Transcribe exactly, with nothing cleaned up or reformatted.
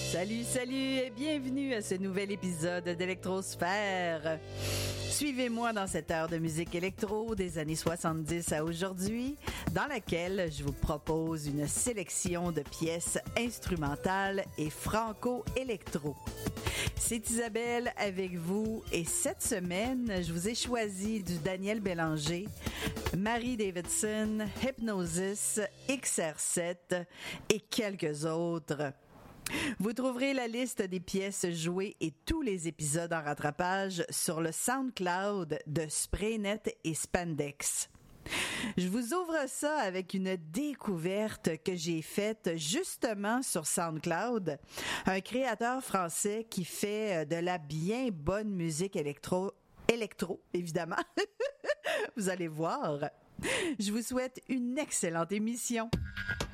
Salut, salut et bienvenue à ce nouvel épisode d'Électrosphère. Suivez-moi dans cette heure de musique électro des années soixante-dix à aujourd'hui, dans laquelle je vous propose une sélection de pièces instrumentales et franco-électro. C'est Isabelle avec vous et cette semaine, je vous ai choisi du Daniel Bélanger, Marie Davidson, Hypnosis, X R sept et quelques autres. Vous trouverez la liste des pièces jouées et tous les épisodes en rattrapage sur le SoundCloud de Spraynet et Spandex. Je vous ouvre ça avec une découverte que j'ai faite justement sur SoundCloud, un créateur français qui fait de la bien bonne musique électro, électro évidemment. Vous allez voir. Je vous souhaite une excellente émission.